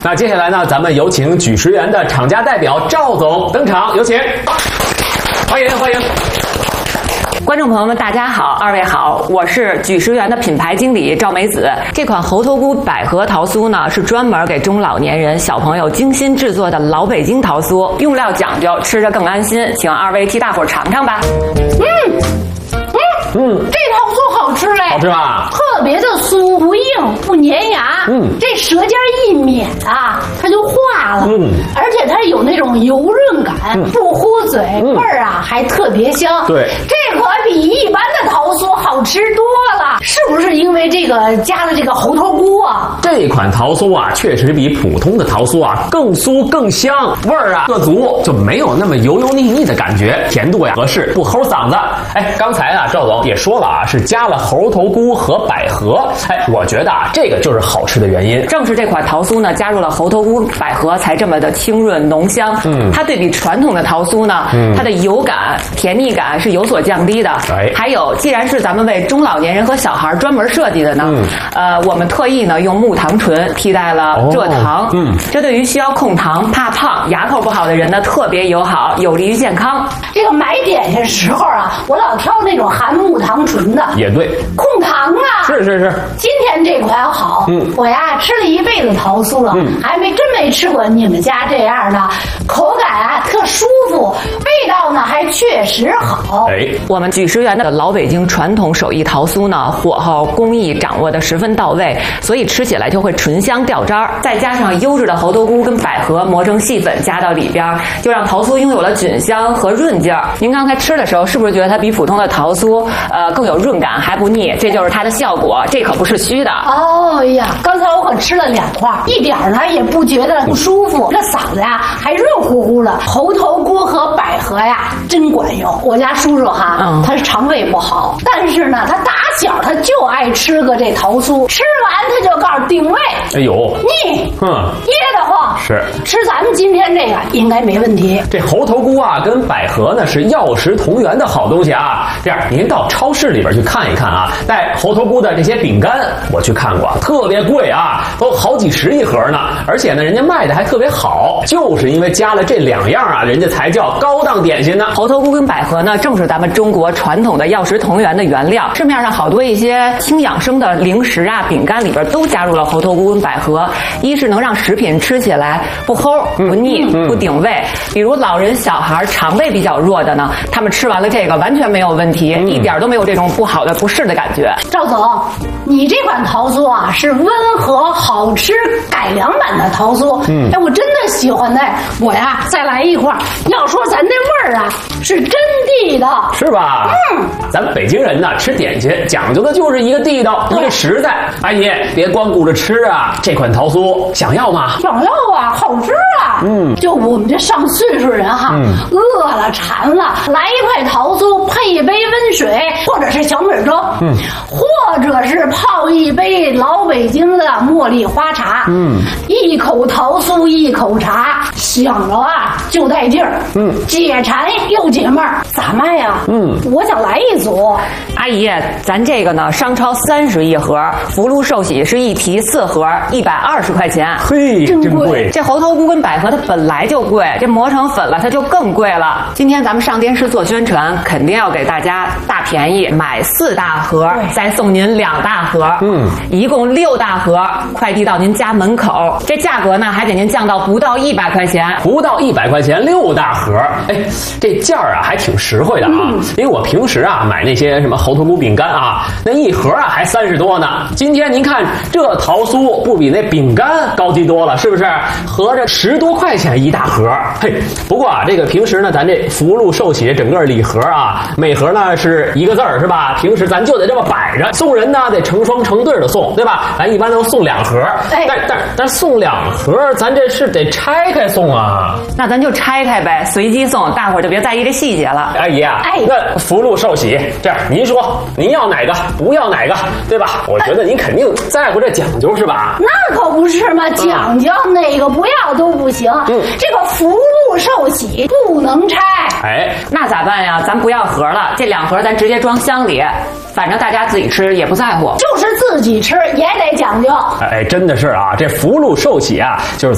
那接下来呢，咱们有请举食园的厂家代表赵总登场，有请，欢迎欢迎。 观众朋友们，大家好，二位好，我是举食园的品牌经理赵梅子。这款猴头菇百合桃酥呢，是专门给中老年人、小朋友精心制作的老北京桃酥，用料讲究，吃着更安心。请二位替大伙尝尝吧。 这桃酥好吃嘞， 好吃吧？ 特别的酥，不硬不粘牙。这舌尖一抿啊，它就化了。而且它有那种油润感，不糊嘴，味儿啊还特别香。 对， 这可比一般的桃酥好吃多了。是不是因为这个加了这个猴头菇啊？ 这款桃酥啊，确实比普通的桃酥啊更酥更香，味儿啊特足，就没有那么油油腻腻的感觉，甜度呀合适，不齁嗓子。哎，刚才啊赵总也说了啊，是加了猴头菇和百合。哎，我觉得啊这个就是好吃的原因。 正是这款桃酥呢，加入了猴头菇、百合，才这么的清润浓香。它对比传统的桃酥呢，它的油感、甜腻感是有所降低的。还有，既然是咱们为中老年人和小孩专门设计的呢，我们特意呢用木糖醇替代了蔗糖。这对于需要控糖、怕胖、牙口不好的人呢特别友好，有利于健康。 这个买点心时候啊，我老挑那种含木糖醇的。 也对， 控糖啊。是。今天这款好，我呀吃了一辈子桃酥了，还真没吃过你们家这样的，口感啊特舒服，味道呢还确实好。 我们举食园的老北京传统手艺桃酥呢，火候工艺掌握的十分到位，所以吃起来就会醇香掉渣儿。再加上优质的猴头菇跟百合磨成细粉加到里边，就让桃酥拥有了菌香和润劲儿。您刚才吃的时候，是不是觉得它比普通的桃酥更有润感，还不腻？这就是它的效果，这可不是虚的。 哦呀，刚才我可吃了2块，一点呢也不觉得不舒服，这嗓子呀还润乎乎了。猴头菇和百合呀真管用。我家叔叔哈，他是肠胃不好，但是呢他打小他就爱吃个这桃酥，吃完他就告诉定位， 哎呦腻，噎得慌。 是吃咱们今天这个应该没问题。 这猴头菇啊跟百合呢是药食同源的好东西啊。这样您到超市里边去看一看啊，带猴头菇的这些饼干我去看过，特别贵啊，都好几十一盒呢。而且呢人家卖的还特别好，就是因为加了这2样啊，人家才叫高档点心呢。 猴头菇跟百合呢正是咱们中国传统的药食同源的原料，市面上好多一些轻养生的零食啊饼干里边都加入了猴头菇跟百合，一是能让食品吃起来不齁不腻不顶胃，比如老人小孩肠胃比较弱的呢，他们吃完了这个完全没有问题，一点都没有这种不好的不适的感觉。 赵总，你这款桃酥啊是温和好吃改良版的桃酥。哎，我真的喜欢它。我呀再来一块。要说咱这味儿啊是真地道， 是吧？咱北京人呢吃点心讲究的就是一个地道，一个实在。阿姨别光顾着吃啊，这款桃酥想要吗？ 想要啊，好吃啊。就我们这上岁数人哈，饿了馋了，来一块桃酥配一杯温水，或者是小米粥，或者是泡一杯老北京的茉莉花茶，一口桃酥一口茶，想着啊就带劲儿，解馋又解闷儿。咋卖呀？我想来一组。 阿姨，咱这个呢商超30一盒，福禄寿喜是一提4盒，120块钱。 嘿，真贵！ 这猴头菇跟百合它本来就贵，这磨成粉了它就更贵了。今天咱们上电视做宣传，肯定要给大家大便宜，买4大盒，再送您2大盒，一共6大盒，快递到您家门口。这价格呢还给您降到不到100块钱， 不到100块钱6大盒。哎，这价儿啊还挺实惠的啊，因为我平时啊买那些什么猴头菇饼干啊，那一盒啊还30多呢。今天您看这桃酥不比那饼干高级多了，是不是？合着10多块钱一大盒。嘿，不过啊这个平时呢咱这福禄寿喜整个礼盒啊，每盒呢是1个字儿，是吧？平时咱就得这么摆着，送人呢得成双成对的送，对吧？咱一般都送2盒，但送2盒，咱这是得拆开送啊。 那咱就拆开呗，随机送，大伙儿就别在意这细节了。 阿姨啊，那福禄寿喜，这样您说您要哪个，不要哪个，对吧？我觉得您肯定在乎这讲究，是吧？ 那可不是嘛，讲究哪个不要都不行。这个福禄寿喜不能拆。 哎， 那咋办呀？咱不要盒了，这2盒咱直接装箱里，反正大家自己吃也不在乎。 就是自己吃也得讲究。 哎，真的是啊，这福禄寿喜啊，就是